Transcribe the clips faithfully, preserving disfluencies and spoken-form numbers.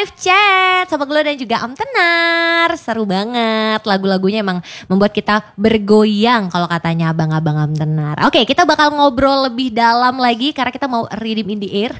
live chat Sobat Glo dan juga Om Tenar. Seru banget, lagu-lagunya emang membuat kita bergoyang kalau katanya abang-abang Om Tenar. Oke, kita bakal ngobrol lebih dalam lagi karena kita mau redeem in the air.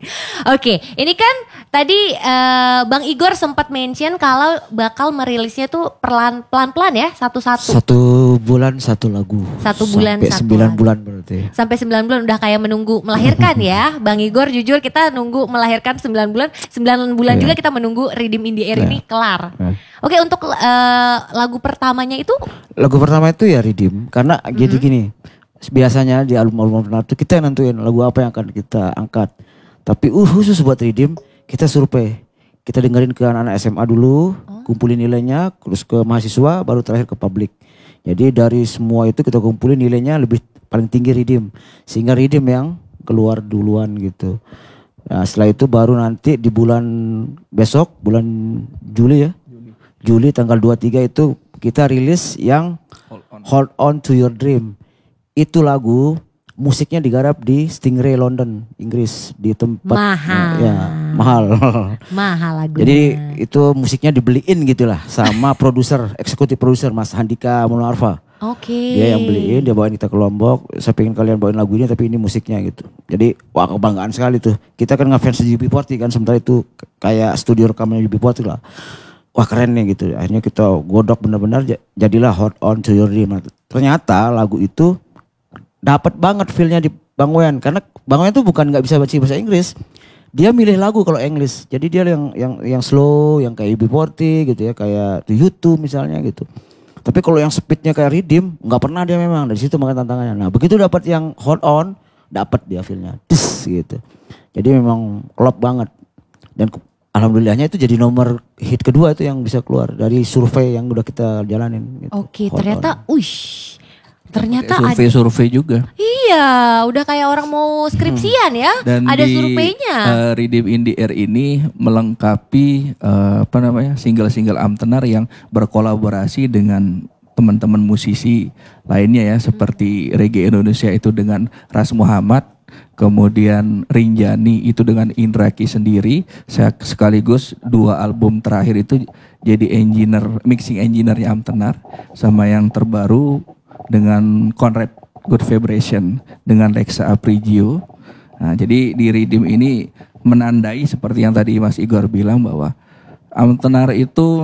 Oke, ini kan tadi uh, Bang Igor sempat mention kalau bakal merilisnya tuh perlahan pelan-pelan ya, satu-satu. Satu bulan satu lagu. Satu bulan sampai satu sembilan lagu. bulan berarti. Sampai sembilan bulan udah kayak menunggu melahirkan ya. Bang Igor jujur kita nunggu melahirkan sembilan bulan. sembilan bulan yeah. juga kita menunggu Redeem in the Air yeah. ini kelar. Yeah. Oke, untuk uh, lagu pertamanya itu? Lagu pertama itu ya Redeem. Karena mm-hmm. jadi gini, biasanya di album-album pertama itu kita yang nentuin lagu apa yang akan kita angkat. Tapi uh, khusus buat Redeem kita survei. Kita dengerin ke anak-anak S M A dulu, oh. kumpulin nilainya, terus ke mahasiswa, baru terakhir ke publik. Jadi dari semua itu kita kumpulin nilainya lebih paling tinggi Redeem. Sehingga Redeem yang keluar duluan gitu. Nah, setelah itu baru nanti di bulan besok, bulan Juli ya. Juli, Juli tanggal dua puluh tiga itu kita rilis yang Hold On, Hold On to Your Dream. Itu lagu musiknya digarap di Stingray London, Inggris, di tempat mahal. Ya, mahal. Mahal lagunya. Jadi itu musiknya dibeliin gitulah sama produser, eksekutif produser Mas Handika Munawarfa. Oke. Okay. Dia yang beliin, dia bawain kita ke Lombok. Saya pengen kalian bawain lagu ini tapi ini musiknya gitu. Jadi wah kebanggaan sekali tuh. Kita kan ngefans U B empat puluh kan, sementara itu kayak studio rekamannya U B empat puluh lah. Wah keren nih gitu. Akhirnya kita godok benar-benar jadilah Hold On to Your Dream. Ternyata lagu itu dapat banget feel-nya di Bang Wen, karena Bang Wen tuh bukan nggak bisa baca bahasa Inggris, dia milih lagu kalau English, jadi dia yang yang yang slow, yang kayak U B empat puluh gitu ya, kayak The U two misalnya gitu. Tapi kalau yang speednya kayak Redeem nggak pernah dia memang, dari situ makanya tantangannya. Nah begitu dapat yang Hold On, dapat dia feel-nya, des gitu. Jadi memang klop banget dan alhamdulillahnya itu jadi nomor hit kedua itu yang bisa keluar dari survei yang udah kita jalanin. Gitu. Oke, ternyata, uish. Ternyata survei-survei juga. Iya, udah kayak orang mau skripsian ya. Dan ada di, surveinya. Uh, Redeem in the Air ini melengkapi uh, apa namanya single-single Om Tenar yang berkolaborasi dengan teman-teman musisi lainnya ya, hmm. seperti Reggae Indonesia itu dengan Ras Muhammad, kemudian Rinjani itu dengan Indra Ki sendiri. Saya sekaligus dua album terakhir itu jadi engineer, mixing engineer-nya Om Tenar, sama yang terbaru dengan Conrad Good Vibration dengan Lexa Aprigio. Nah, jadi di Redeem ini menandai seperti yang tadi Mas Igor bilang bahwa Om Tenar itu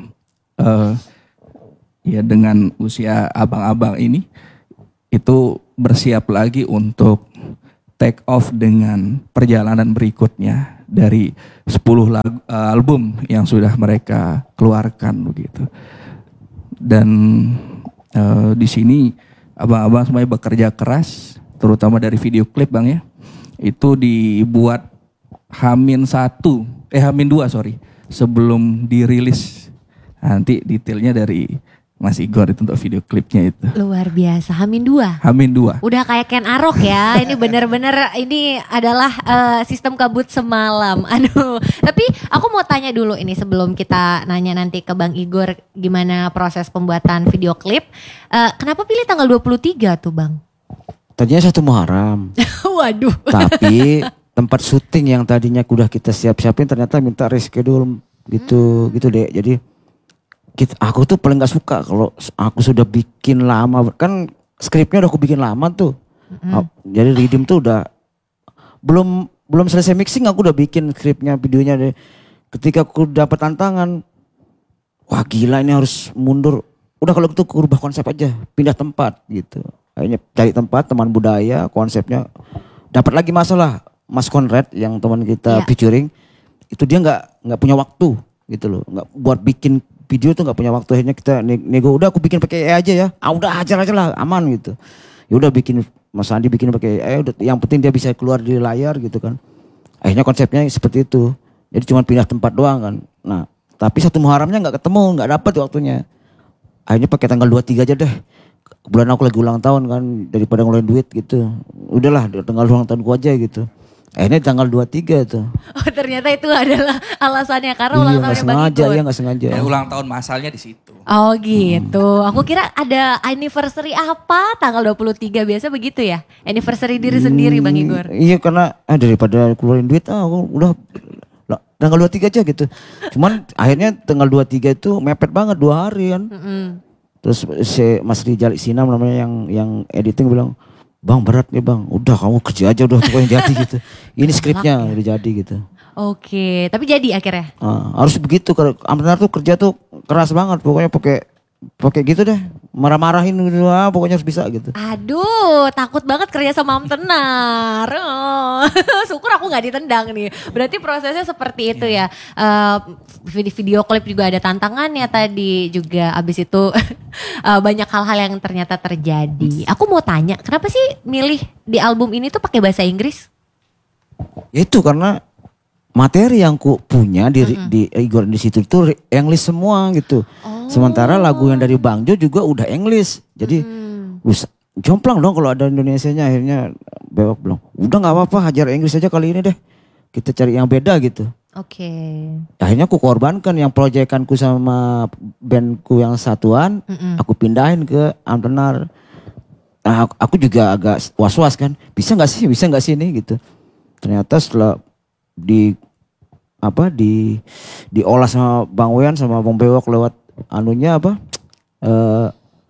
uh, ya dengan usia abang-abang ini itu bersiap lagi untuk take off dengan perjalanan berikutnya dari sepuluh lagu, uh, album yang sudah mereka keluarkan begitu. Dan Uh, di sini abang-abang semuanya bekerja keras, terutama dari video klip Bang ya. Itu dibuat Hamin satu, eh Hamin dua sorry, sebelum dirilis. Nanti detailnya dari Mas Igor itu untuk video klipnya itu. Luar biasa, Hamin dua. Hamin dua. Udah kayak Ken Arok ya. Ini bener-bener ini adalah uh, sistem kabut semalam. Aduh. Tapi aku mau tanya dulu ini sebelum kita nanya nanti ke Bang Igor gimana proses pembuatan video klip. Uh, kenapa pilih tanggal dua puluh tiga tuh Bang? Tadinya satu Muharram. Waduh. Tapi tempat syuting yang tadinya udah kita siap-siapin ternyata minta reschedule gitu, hmm. gitu deh. Jadi Kita, aku tuh paling gak suka kalau aku sudah bikin lama, kan skripnya udah aku bikin lama tuh. Mm. Jadi Redeem tuh udah belum belum selesai mixing aku udah bikin skripnya, videonya deh. Ketika aku dapat tantangan, wah gila ini harus mundur. Udah kalau gitu aku rubah konsep aja, pindah tempat gitu. Akhirnya cari tempat, teman budaya, konsepnya. Dapat lagi masalah, Mas Conrad yang teman kita yeah. featuring, itu dia nggak nggak punya waktu gitu loh, nggak buat bikin video tuh nggak punya waktu. Akhirnya kita nego, udah aku bikin pakai A I aja ya, ah udah ajar aja lah aman gitu. Ya udah bikin, Mas Andi bikin pakai A I, udah yang penting dia bisa keluar di layar gitu kan. Akhirnya konsepnya seperti itu, jadi cuma pindah tempat doang kan. Nah tapi satu Muharramnya nggak ketemu, nggak dapet waktunya. Akhirnya pakai tanggal dua puluh tiga aja deh. Bulan aku lagi ulang tahun kan, daripada ngeluarin duit gitu. Udahlah tanggal ulang tahun gua aja gitu. Akhirnya tanggal dua puluh tiga tuh. Oh ternyata itu adalah alasannya karena iya, ulang tahunnya Bang sengaja, Igor. Iya gak sengaja. Eh, ulang tahun masalnya di situ. Oh gitu. Hmm. Aku kira ada anniversary apa tanggal dua puluh tiga, biasa begitu ya? Anniversary diri hmm, sendiri Bang Igor. Iya karena ah, daripada keluarin duit ah aku udah tanggal dua puluh tiga aja gitu. Cuman akhirnya tanggal dua puluh tiga itu mepet banget dua hari kan. Mm-mm. Terus si Mas Rijal Sinam namanya yang yang editing bilang, "Bang berat nih Bang, udah kamu kerja aja udah pokoknya jadi gitu. Ini skripnya udah jadi gitu." Oke, tapi jadi akhirnya. Ah, harus begitu kalau Amtenar tuh kerja tuh keras banget pokoknya pakai pakai gitu deh, marah-marahin gitu, ah, pokoknya harus bisa gitu. Aduh, takut banget kerja sama Amtenar. Oh. Syukur aku nggak ditendang nih. Berarti prosesnya seperti itu ya. Eh, video, video klip juga ada tantangannya tadi juga. Abis itu eh, banyak hal-hal yang ternyata terjadi. Aku mau tanya, kenapa sih milih di album ini tuh pakai bahasa Inggris? Itu karena materi yang ku punya di di Igor di situ itu re- English semua gitu. Sementara lagu yang dari Bang Jo juga udah English. Jadi us- jomplang dong kalau ada Indonesianya. Akhirnya Bewok bilang, "Udah nggak apa-apa, hajar Inggris aja kali ini deh. Kita cari yang beda gitu." Oke. Akhirnya aku korbankan yang proyekanku sama bandku yang satuan, aku pindahin ke Amtenar. Nah, aku- aku juga agak was-was kan, bisa nggak sih, bisa nggak sih ini gitu. Ternyata setelah di apa di diolah sama Bang Wean sama Bang Bewok lewat anunya apa eh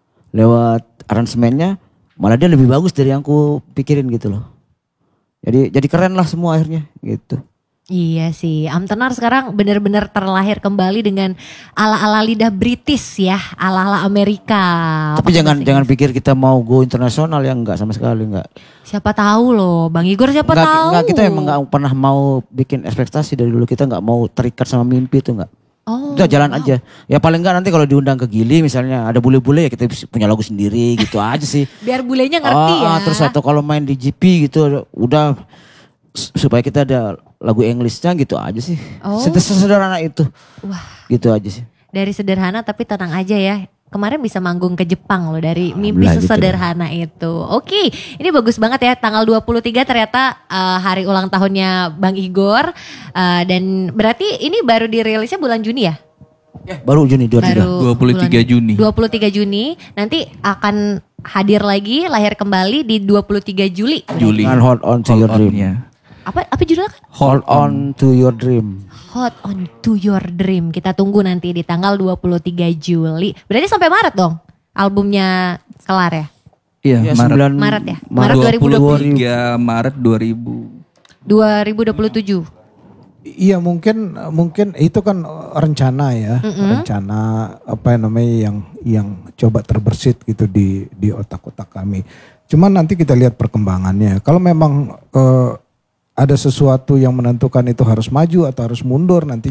lewat aransemennya, malah dia lebih bagus dari yang aku pikirin gitu loh. Jadi jadi keren lah semua akhirnya gitu. Iya sih, Amtenar sekarang benar-benar terlahir kembali dengan ala-ala lidah British ya, ala-ala Amerika. Tapi Pakai jangan bahasa jangan Inggris. pikir kita mau go internasional ya, enggak sama sekali enggak. Siapa tahu loh, Bang Igor siapa Enggak, tahu. enggak, kita emang enggak pernah mau bikin ekspektasi dari dulu, kita enggak mau terikat sama mimpi itu enggak. Oh, Udah jalan aja. Ya paling enggak nanti kalau diundang ke Gili misalnya ada bule-bule ya kita bisa punya lagu sendiri gitu aja sih. biar bulenya ngerti Oh, ya. ah, terus atau kalau main di G P gitu udah s- supaya kita ada lagu Englishnya gitu aja sih. Oh. Seder- Sesederhana itu. Wah, Gitu aja sih. dari sederhana tapi tenang aja ya. Kemarin bisa manggung ke Jepang loh dari mimpi Alhamdulillah gitu sesederhana itu. Oke, ini bagus banget ya tanggal dua puluh tiga ternyata eh, hari ulang tahunnya Bang Igor. Eh, dan berarti ini baru dirilisnya bulan Juni ya? Baru Juni dua puluh tiga. Baru dua puluh tiga bulan- Juni. dua puluh tiga Juni. Nanti akan hadir lagi lahir kembali di dua puluh tiga Juli. Juli. Dengan Hold On To Your Hold Dream. On-nya. Apa apa judulnya kan? Hold On To Your Dream. Hot on to your dream. Kita tunggu nanti di tanggal dua puluh tiga Juli. Berarti sampai Maret dong albumnya kelar ya? Iya, Ya, Maret. sembilan Maret ya? Maret dua dua ribu puluh dua puluh. tiga Maret dua ribu. dua ribu dua puluh tujuh. Iya mungkin mungkin itu kan rencana ya, rencana apa namanya yang yang coba terbersit gitu di di otak-otak kami. Cuman nanti kita lihat perkembangannya. Kalau memang eh, ada sesuatu yang menentukan itu harus maju atau harus mundur nanti